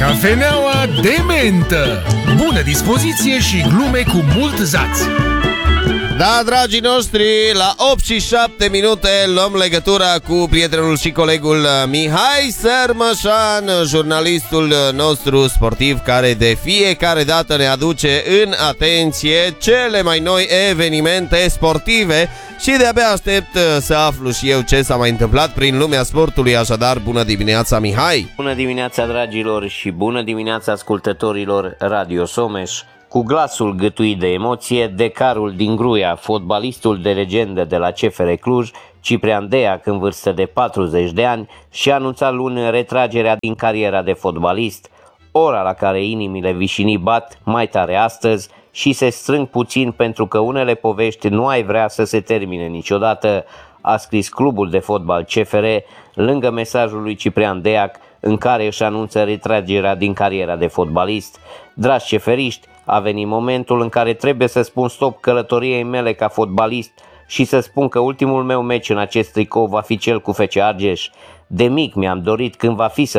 Cafeneaua de mentă. Bună dispoziție și glume cu mult zaț. Da, dragii noștri, la 8 și 7 minute luăm legătura cu prietenul și colegul Mihai Sărmășan, jurnalistul nostru sportiv, care de fiecare dată ne aduce în atenție cele mai noi evenimente sportive și de-abia aștept să aflu și eu ce s-a mai întâmplat prin lumea sportului. Așadar, bună dimineața, Mihai! Bună dimineața, dragilor, și bună dimineața ascultătorilor Radio Someș. Cu glasul gâtuit de emoție, decarul din Gruia, fotbalistul de legendă de la CFR Cluj, Ciprian Deac, în vârstă de 40 de ani, și-a anunțat luni retragerea din cariera de fotbalist. Ora la care inimile vișinii bat mai tare astăzi și se strâng puțin pentru că unele povești nu ai vrea să se termine niciodată, a scris clubul de fotbal CFR lângă mesajul lui Ciprian Deac, în care își anunță retragerea din cariera de fotbalist. Dragi ceferiști, a venit momentul în care trebuie să spun stop călătoriei mele ca fotbalist și să spun că ultimul meu meci în acest tricou va fi cel cu FC Argeș. De mic mi-am dorit, când va fi să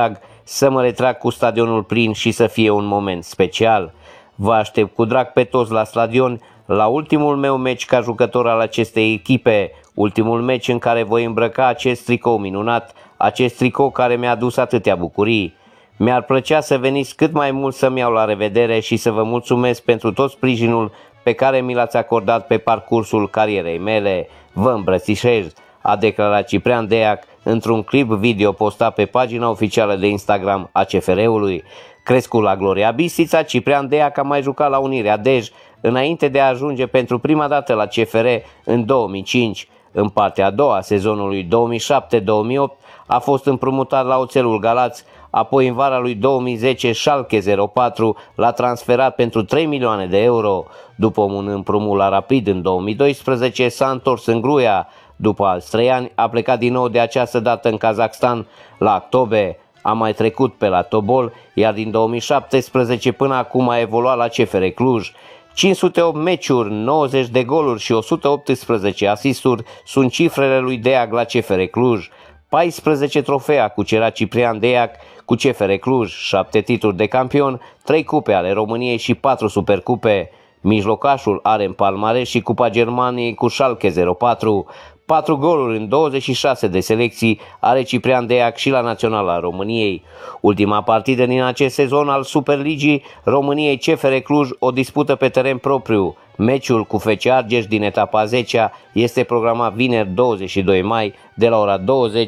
mă retrag cu stadionul plin și să fie un moment special. Vă aștept cu drag pe toți la stadion, la ultimul meu meci ca jucător al acestei echipe, ultimul meci în care voi îmbrăca acest tricou minunat, acest tricou care mi-a adus atâtea bucurii. Mi-ar plăcea să veniți cât mai mult să-mi iau la revedere și să vă mulțumesc pentru tot sprijinul pe care mi l-ați acordat pe parcursul carierei mele. Vă îmbrățișez, a declarat Ciprian Deac într-un clip video postat pe pagina oficială de Instagram a CFR-ului. Crescut la Gloria Bistrița, Ciprian Deac a mai jucat la Unirea Dej înainte de a ajunge pentru prima dată la CFR în 2005. În partea a doua a sezonului 2007-2008 a fost împrumutat la Oțelul Galați, apoi în vara lui 2010 Schalke 04 l-a transferat pentru 3 milioane de euro. După un împrumut la Rapid în 2012 s-a întors în Gruia. După alți 3 ani a plecat din nou, de această dată în Kazakhstan, la Aktobe. A mai trecut pe la Tobol, iar din 2017 până acum a evoluat la CFR Cluj. 508 meciuri, 90 de goluri și 118 asisturi sunt cifrele lui Deac la CFR Cluj. 14 trofee a cucerat Ciprian Deac cu CFR Cluj, 7 titluri de campion, 3 cupe ale României și 4 supercupe. Mijlocașul are în palmares și Cupa Germaniei cu Schalke 04. 4 goluri în 26 de selecții are Ciprian Deac și la Naționala României. Ultima partidă din acest sezon al Superligii României CFR Cluj o dispută pe teren propriu. Meciul cu FC Argeș din etapa 10-a este programat vineri 22 mai de la ora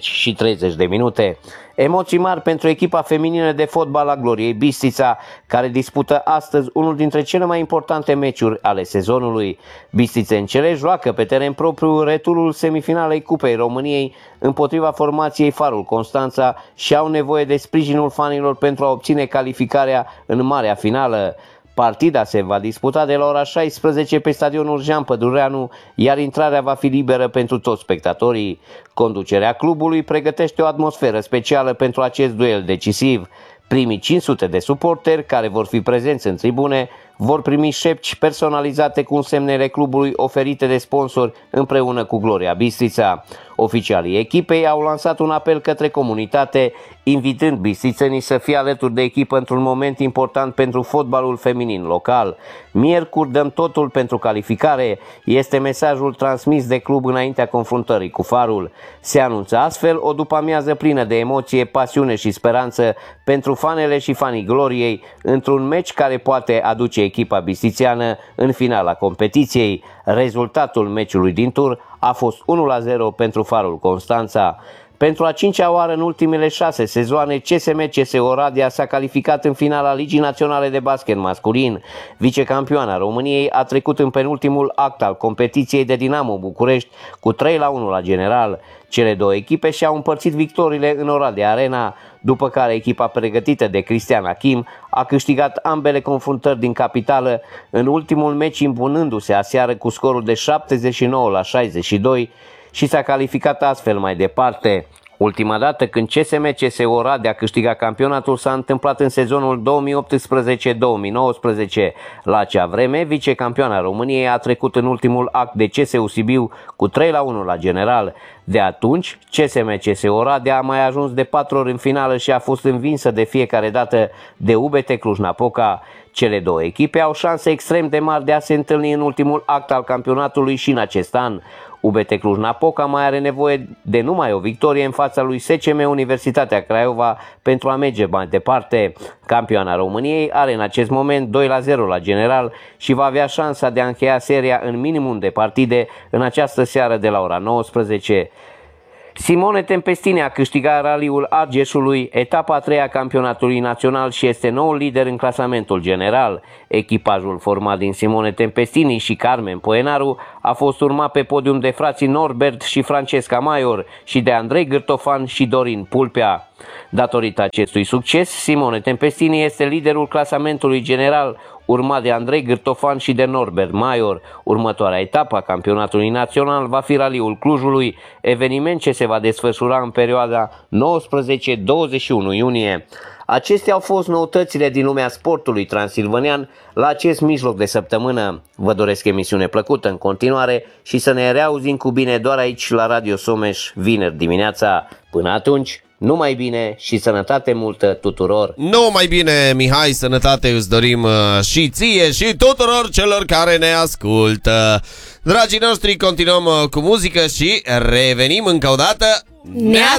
20:30. Emoții mari pentru echipa feminină de fotbal a Gloriei Bistrița, care dispută astăzi unul dintre cele mai importante meciuri ale sezonului. Bistrițencele joacă pe teren propriu returul semifinalei Cupei României împotriva formației Farul Constanța și au nevoie de sprijinul fanilor pentru a obține calificarea în marea finală. Partida se va disputa de la ora 16 pe stadionul Jean Pădureanu, iar intrarea va fi liberă pentru toți spectatorii. Conducerea clubului pregătește o atmosferă specială pentru acest duel decisiv. Primii 500 de suporteri care vor fi prezenți în tribune vor primi șepci personalizate cu semnele clubului oferite de sponsori împreună cu Gloria Bistrița. Oficialii echipei au lansat un apel către comunitate, invitând bistrițenii să fie alături de echipă într-un moment important pentru fotbalul feminin local. Miercuri dăm totul pentru calificare, este mesajul transmis de club înaintea confruntării cu Farul. Se anunță astfel o după-amiază plină de emoție, pasiune și speranță pentru fanele și fanii Gloriei, într-un meci care poate aduce echipa bistrițeană în finala competiției. Rezultatul meciului din tur a fost 1-0 pentru Farul Constanța. Pentru a 5-a oară în ultimele 6 sezoane, CSM-CSE Oradea s-a calificat în finala Ligii Naționale de Basket Masculin. Vicecampioana României a trecut în penultimul act al competiției de Dinamo București cu 3-1 la general. Cele două echipe și-au împărțit victoriile în Oradea Arena, după care echipa pregătită de Cristian Achim a câștigat ambele confruntări din capitală, în ultimul meci impunându-se aseară cu scorul de 79-62 și s-a calificat astfel mai departe. Ultima dată când CSM-CSE Oradea a câștigat campionatul s-a întâmplat în sezonul 2018-2019. La acea vreme, vicecampioana României a trecut în ultimul act de CSU Sibiu cu 3-1 la general. De atunci, CSM-CS Oradea a mai ajuns de 4 ori în finală și a fost învinsă de fiecare dată de UBT Cluj-Napoca. Cele două echipe au șanse extrem de mari de a se întâlni în ultimul act al campionatului și în acest an. UBT Cluj-Napoca mai are nevoie de numai o victorie în fața lui SCM Universitatea Craiova pentru a merge mai departe. Campioana României are în acest moment 2-0 la general și va avea șansa de a încheia seria în minimum de partide în această seară de la ora 19. Simone Tempestini a câștigat raliul Argeșului, etapa a 3-a campionatului național și este noul lider în clasamentul general. Echipajul format din Simone Tempestini și Carmen Poenaru a fost urmat pe podium de frații Norbert și Francesca Maior și de Andrei Gârtofan și Dorin Pulpea. Datorită acestui succes, Simone Tempestini este liderul clasamentului general, urmat de Andrei Gârtofan și de Norbert Maior. Următoarea etapă a campionatului național va fi raliul Clujului, eveniment ce se va desfășura în perioada 19-21 iunie. Acestea au fost noutățile din lumea sportului transilvanian la acest mijloc de săptămână. Vă doresc emisiune plăcută în continuare și să ne reauzim cu bine doar aici la Radio Someș vineri dimineața. Până atunci, numai bine și sănătate multă tuturor! Numai bine, Mihai, sănătate îți dorim și ție și tuturor celor care ne ascultă. Dragii noștri, continuăm cu muzică și revenim încă o dată.